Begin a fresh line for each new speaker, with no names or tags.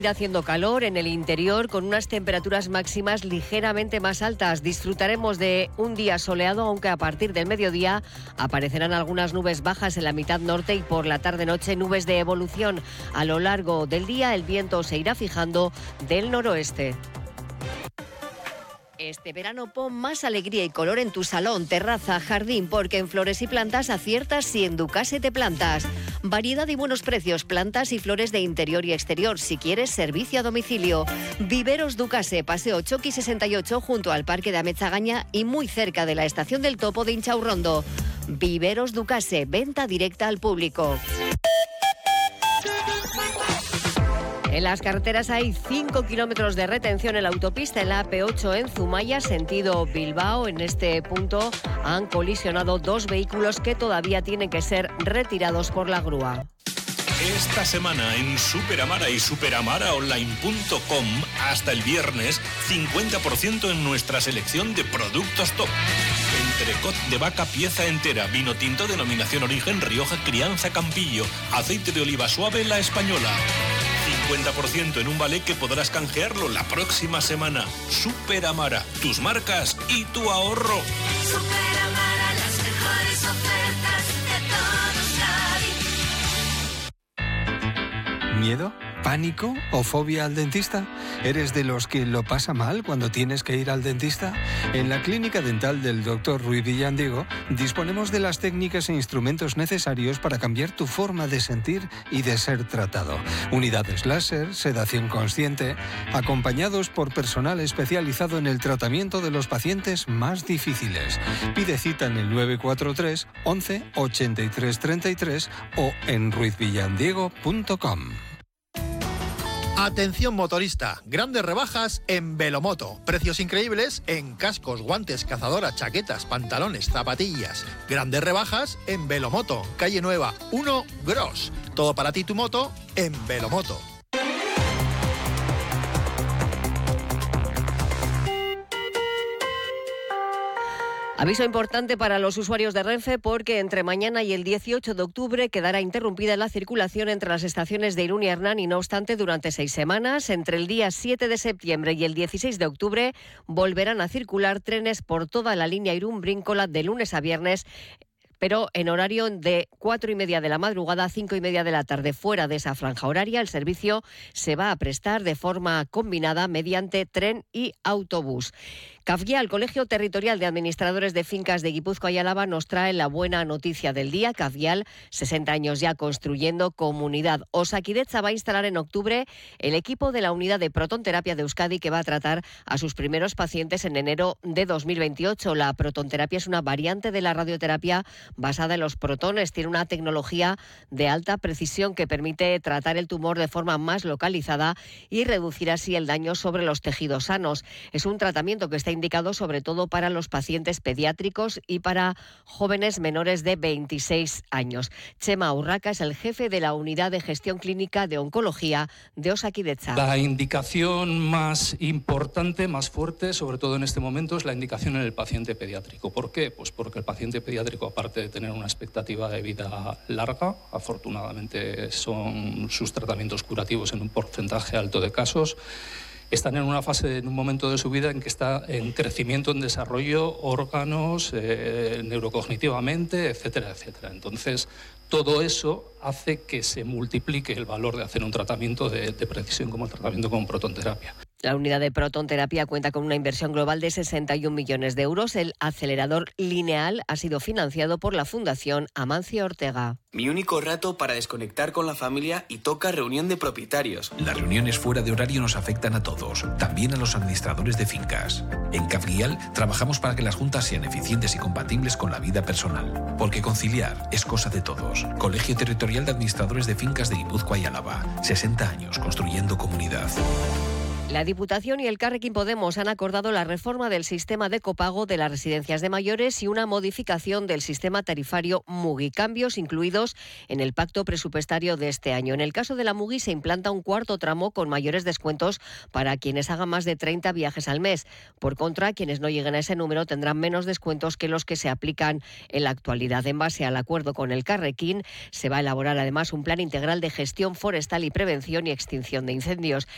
Haciendo calor en el interior con unas temperaturas máximas ligeramente más altas. Disfrutaremos de un día soleado, aunque a partir del mediodía aparecerán algunas nubes bajas en la mitad norte y por la tarde-noche nubes de evolución. A lo largo del día el viento se irá fijando del noroeste. Este verano pon más alegría y color en tu salón, terraza, jardín, porque en Flores y Plantas aciertas si en Ducase te plantas. Variedad y buenos precios, plantas y flores de interior y exterior. Si quieres, servicio a domicilio. Viveros Ducase, Paseo Choqui 68, junto al Parque de Amezagaña y muy cerca de la Estación del Topo de Inchaurrondo. Viveros Ducase, venta directa al público. En las carreteras hay 5 kilómetros de retención en la autopista en la AP8 en Zumaya, sentido Bilbao. En este punto han colisionado 2 vehículos que todavía tienen que ser retirados por la grúa.
Esta semana en Superamara y superamaraonline.com hasta el viernes 50% en nuestra selección de productos top. Entrecot de vaca pieza entera, vino tinto denominación origen Rioja Crianza Campillo, aceite de oliva suave La Española. 50% en un balé que podrás canjearlo la próxima semana. Superamara, tus marcas y tu ahorro.
Superamara, las mejores ofertas de todos los.
¿Miedo? ¿Pánico o fobia al dentista? ¿Eres de los que lo pasa mal cuando tienes que ir al dentista? En la clínica dental del Dr. Ruiz Villandiego disponemos de las técnicas e instrumentos necesarios para cambiar tu forma de sentir y de ser tratado. Unidades láser, sedación consciente, acompañados por personal especializado en el tratamiento de los pacientes más difíciles. Pide cita en el 943 11 83 33 o en ruizvillandiego.com.
Atención motorista, grandes rebajas en Velomoto. Precios increíbles en cascos, guantes, cazadoras, chaquetas, pantalones, zapatillas. Grandes rebajas en Velomoto, calle Nueva 1 Gros. Todo para ti y tu moto en Velomoto.
Aviso importante para los usuarios de Renfe porque entre mañana y el 18 de octubre quedará interrumpida la circulación entre las estaciones de Irún y Hernán y no obstante durante 6 semanas. Entre el día 7 de septiembre y el 16 de octubre volverán a circular trenes por toda la línea Irún-Bríncola de lunes a viernes, pero en horario de 4:30 de la madrugada a 5:30 de la tarde. Fuera de esa franja horaria, el servicio se va a prestar de forma combinada mediante tren y autobús. CAFGIAL, Colegio Territorial de Administradores de Fincas de Guipúzcoa y Álava, nos trae la buena noticia del día. CAFGIAL, 60 años ya construyendo comunidad. Osakidetza va a instalar en octubre el equipo de la unidad de protonterapia de Euskadi que va a tratar a sus primeros pacientes en enero de 2028. La protonterapia es una variante de la radioterapia basada en los protones. Tiene una tecnología de alta precisión que permite tratar el tumor de forma más localizada y reducir así el daño sobre los tejidos sanos. Es un tratamiento que está indicado sobre todo para los pacientes pediátricos y para jóvenes menores de 26 años. Chema Urraca es el jefe de la Unidad de Gestión Clínica de Oncología de Osakidetza.
La indicación más importante, más fuerte, sobre todo en este momento, es la indicación en el paciente pediátrico. ¿Por qué? Pues porque el paciente pediátrico, aparte de tener una expectativa de vida larga, afortunadamente son sus tratamientos curativos en un porcentaje alto de casos, están en una fase, en un momento de su vida en que está en crecimiento, en desarrollo, órganos, neurocognitivamente, etcétera, etcétera. Entonces, todo eso hace que se multiplique el valor de hacer un tratamiento de precisión como el tratamiento con protonterapia.
La unidad de protonterapia cuenta con una inversión global de 61 millones de euros. El acelerador lineal ha sido financiado por la Fundación Amancio Ortega.
Mi único rato para desconectar con la familia y toca reunión de propietarios.
Las reuniones fuera de horario nos afectan a todos, también a los administradores de fincas. En CAFGIAL trabajamos para que las juntas sean eficientes y compatibles con la vida personal. Porque conciliar es cosa de todos. Colegio Territorial de Administradores de Fincas de Guipúzcoa y Álava. 60 años construyendo comunidad.
La Diputación y el Carrequín Podemos han acordado la reforma del sistema de copago de las residencias de mayores y una modificación del sistema tarifario MUGI, cambios incluidos en el pacto presupuestario de este año. En el caso de la MUGI se implanta un cuarto tramo con mayores descuentos para quienes hagan más de 30 viajes al mes. Por contra, quienes no lleguen a ese número tendrán menos descuentos que los que se aplican en la actualidad. En base al acuerdo con el Carrequín, se va a elaborar además un plan integral de gestión forestal y prevención y extinción de incendios.